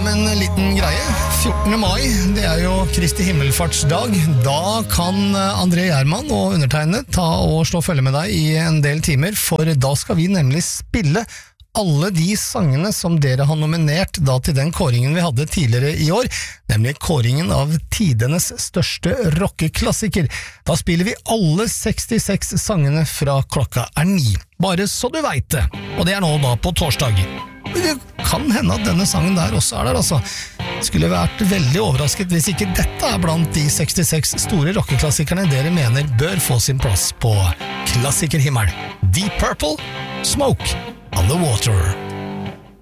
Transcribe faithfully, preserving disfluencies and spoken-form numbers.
med en liten greie. fjortende mai, det er jo Kristi himmelfartsdag. Da kan André Gjerman og undertegnet ta og slå følge med deg i en del timer, for da skal vi nemlig spille alle de sangene som dere har nominert da til den kåringen vi hadde tidligere i år, nemlig kåringen av tidenes største rockeklassiker. Da spiller vi alle sekstiseks sangene fra klokka er ni, bare så du vet det. Og det er nå da på torsdag. Det kan hende at denne sangen der også er der, altså. Skulle vært veldig overrasket hvis ikke dette er blant de sekstiseks store rockeklassikerne dere mener bør få sin plass på klassikerhimmel. Deep Purple, Smoke on the Water.